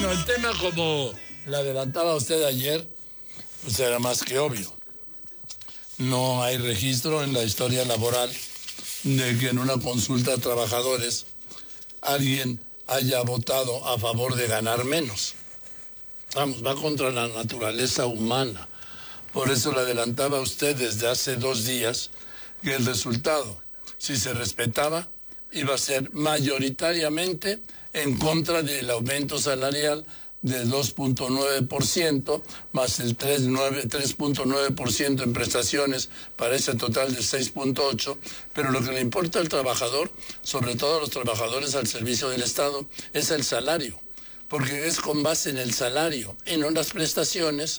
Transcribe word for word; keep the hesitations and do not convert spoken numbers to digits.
Bueno, el tema, como le adelantaba usted ayer, pues era más que obvio. No hay registro en la historia laboral de que en una consulta a trabajadores alguien haya votado a favor de ganar menos. Vamos, va contra la naturaleza humana. Por eso le adelantaba a usted desde hace dos días que el resultado, si se respetaba, iba a ser mayoritariamente en contra del aumento salarial del dos punto nueve por ciento, más el tres punto nueve por ciento en prestaciones para ese total de seis punto ocho por ciento, pero lo que le importa al trabajador, sobre todo a los trabajadores al servicio del Estado, es el salario, porque es con base en el salario y no en las prestaciones